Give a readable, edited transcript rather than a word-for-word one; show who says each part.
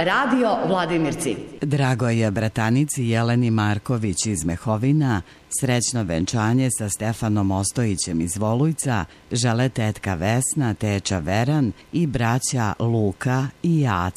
Speaker 1: Radio Vladimirci.
Speaker 2: Dragoj bratanici Jeleni Marković iz Mehovina srećno venčanje sa Stefanom Ostojićem iz Volujca žele tetka Vesna, teča Veran i braća Luka i Aca.